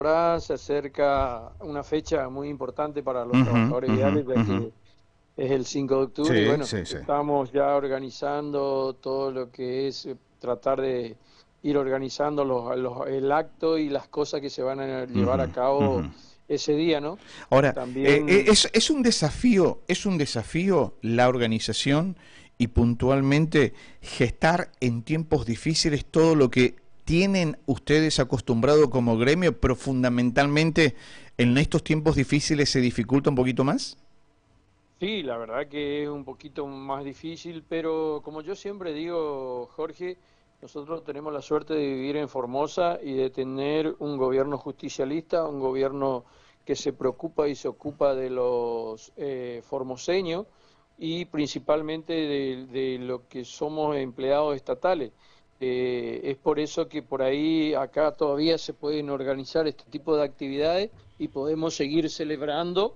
se acerca una fecha muy importante para los Ujú, trabajadores ujú, viales, ya ujú. que es el 5 de octubre y Sí, bueno, sí, sí. estamos ya organizando todo lo que es tratar de ir organizando el acto y las cosas que se van a llevar Ujú, a ujú. cabo ese día, ¿no? Ahora, También, es un desafío la organización y puntualmente gestar en tiempos difíciles todo lo que tienen ustedes acostumbrado como gremio, pero fundamentalmente en estos tiempos difíciles se dificulta un poquito más. sí, la verdad que es un poquito más difícil, pero como yo siempre digo, Jorge, nosotros tenemos la suerte de vivir en Formosa y de tener un gobierno justicialista, un gobierno que se preocupa y se ocupa de los formoseños y principalmente de lo que somos empleados estatales. Es por eso que por ahí acá todavía se pueden organizar este tipo de actividades y podemos seguir celebrando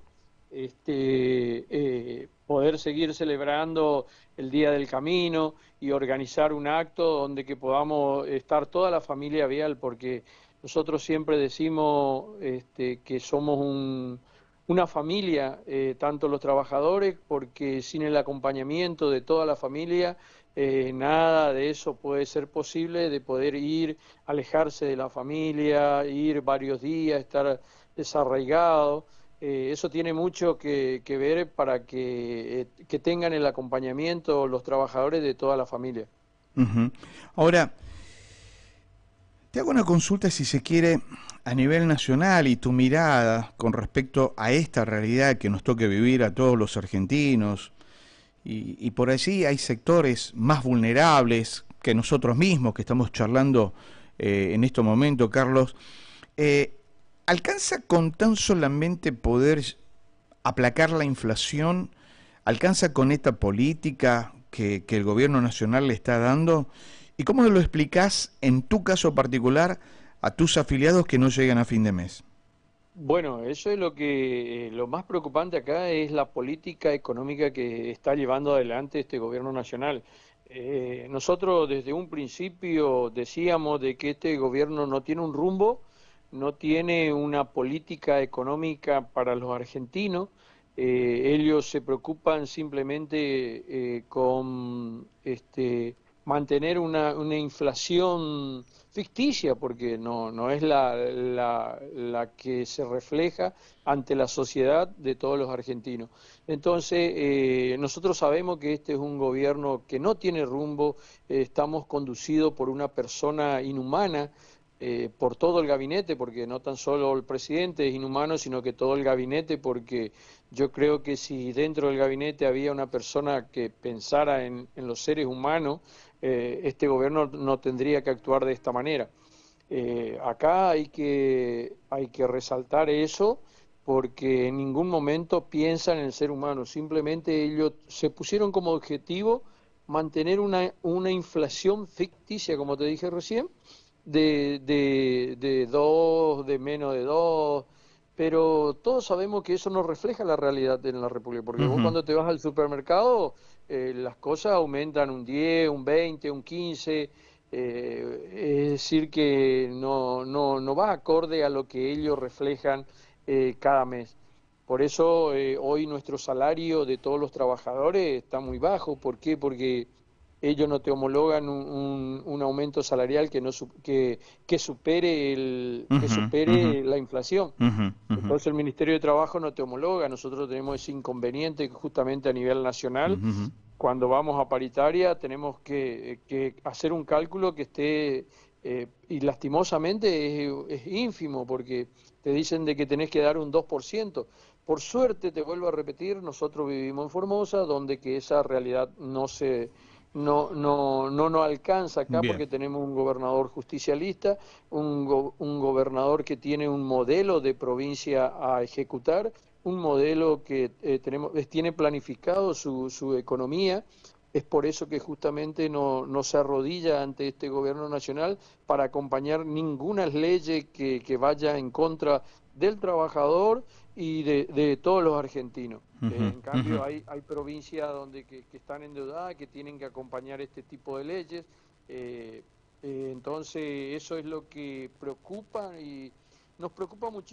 poder seguir celebrando el Día del Camino y organizar un acto donde que podamos estar toda la familia vial, porque nosotros siempre decimos que somos una familia, tanto los trabajadores, porque sin el acompañamiento de toda la familia, nada de eso puede ser posible, de poder ir, alejarse de la familia, ir varios días, estar desarraigado. Eso tiene mucho que ver para que tengan el acompañamiento los trabajadores de toda la familia. Ujú. Ahora, te hago una consulta si se quiere a nivel nacional y tu mirada con respecto a esta realidad que nos toca vivir a todos los argentinos. Y por allí hay sectores más vulnerables que nosotros mismos que estamos charlando en este momento, Carlos. Eh, ¿Alcanza con tan solamente poder aplacar la inflación? ¿Alcanza con esta política que el gobierno nacional le está dando? ¿Y cómo lo explicás en tu caso particular a tus afiliados que no llegan a fin de mes? Bueno, eso es lo más preocupante acá es la política económica que está llevando adelante este gobierno nacional. Nosotros desde un principio decíamos de que este gobierno no tiene un rumbo, no tiene una política económica para los argentinos. Ellos se preocupan simplemente con mantener una inflación ficticia, porque no es la que se refleja ante la sociedad de todos los argentinos. Entonces, nosotros sabemos que este es un gobierno que no tiene rumbo, estamos conducidos por una persona inhumana, por todo el gabinete, porque no tan solo el presidente es inhumano, sino que todo el gabinete, porque yo creo que si dentro del gabinete había una persona que pensara en los seres humanos, este gobierno no tendría que actuar de esta manera. Acá hay que resaltar eso porque en ningún momento piensan en el ser humano, simplemente ellos se pusieron como objetivo mantener una inflación ficticia, como te dije recién, de 2, de menos de 2, pero todos sabemos que eso no refleja la realidad en la República, porque vos Ujú, cuando te vas al supermercado, las cosas aumentan un 10, un 20, un 15, es decir que no va acorde a lo que ellos reflejan cada mes. Por eso hoy nuestro salario de todos los trabajadores está muy bajo. ¿Por qué? Porque ellos no te homologan un aumento salarial que supere que ujú, ujú, supere la inflación. ujú, ujú, Entonces el Ministerio de Trabajo no te homologa, nosotros tenemos ese inconveniente que justamente a nivel nacional, ujú, cuando vamos a paritaria tenemos que hacer un cálculo que esté, y lastimosamente es ínfimo, porque te dicen de que tenés que dar un 2%. Por suerte, te vuelvo a repetir, nosotros vivimos en Formosa, donde que esa realidad no nos alcanza acá bien. porque tenemos un gobernador justicialista, un gobernador que tiene un modelo de provincia a ejecutar, un modelo que tiene planificado su economía. Es por eso que justamente no se arrodilla ante este gobierno nacional para acompañar ninguna ley que vaya en contra del trabajador y de todos los argentinos. Ujú, En ujú. cambio, hay provincias donde que están endeudadas, que tienen que acompañar este tipo de leyes. Entonces, eso es lo que preocupa nos preocupa muchísimo.